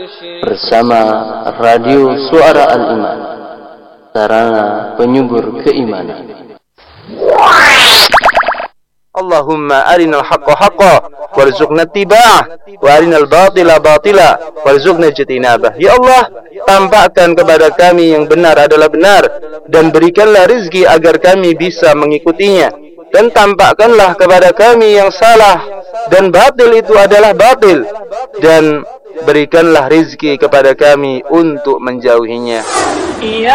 bersama Radio Suara Al-Iman, sarana penyubur keimanan. Allahumma arinal haqqa haqqa warzuqna ittiba'ah wa arinal batila batila warzuqna ijtinabah. Ya Allah, tampakkan kepada kami yang benar adalah benar dan berikanlah rezeki agar kami bisa mengikutinya, dan tampakkanlah kepada kami yang salah dan batil itu adalah batil, dan berikanlah rezeki kepada kami untuk menjauhinya. Ya